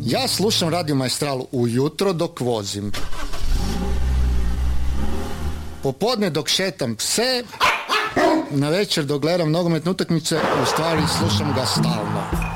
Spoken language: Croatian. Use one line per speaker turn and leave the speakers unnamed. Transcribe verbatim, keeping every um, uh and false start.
Ja slušam Radio Maestral ujutro dok vozim. Popodne dok šetam pse, na večer dok gledam nogometne utakmice, u stvari slušam ga stalno.